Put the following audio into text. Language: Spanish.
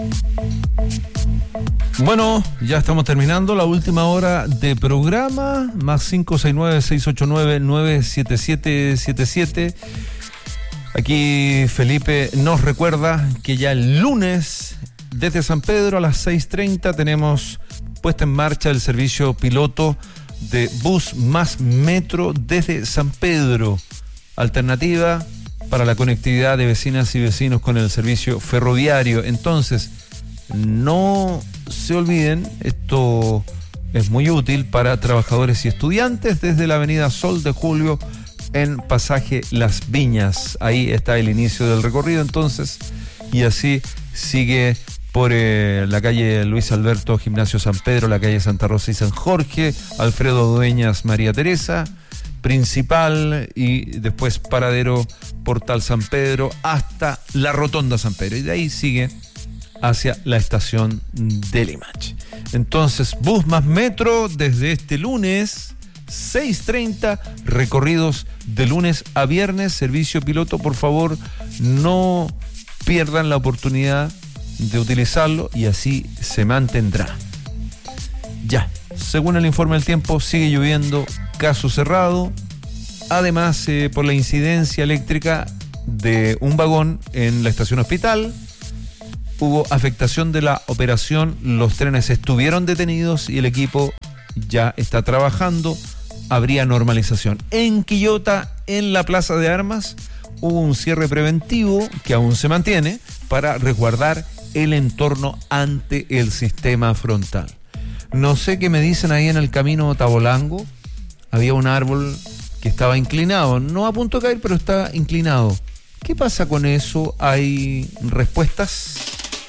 Bueno, ya estamos terminando la última hora de programa, más 569-689-97777. Aquí Felipe nos recuerda que ya el lunes, desde San Pedro a las 6:30, tenemos puesta en marcha el servicio piloto de bus más metro desde San Pedro, alternativa para la conectividad de vecinas y vecinos con el servicio ferroviario. Entonces, no se olviden, esto es muy útil para trabajadores y estudiantes desde la avenida Sol de Julio en Pasaje Las Viñas. Ahí está el inicio del recorrido, entonces, y así sigue por la calle Luis Alberto, Gimnasio San Pedro, la calle Santa Rosa y San Jorge, Alfredo Dueñas, María Teresa, Principal, y después Paradero Portal San Pedro hasta la Rotonda San Pedro, y de ahí sigue hacia la estación de Limache. Entonces, bus más metro desde este lunes 6:30, recorridos de lunes a viernes, servicio piloto. Por favor, no pierdan la oportunidad de utilizarlo y así se mantendrá. Ya, según el informe del tiempo, sigue lloviendo, caso cerrado. Además, por la incidencia eléctrica de un vagón en la estación Hospital, hubo afectación de la operación, los trenes estuvieron detenidos y el equipo ya está trabajando, habría normalización. En Quillota, en la Plaza de Armas, hubo un cierre preventivo que aún se mantiene para resguardar el entorno ante el sistema frontal. No sé qué me dicen ahí en el camino Tabolango, había un árbol que estaba inclinado, no a punto de caer, pero está inclinado. ¿Qué pasa con eso? ¿Hay respuestas?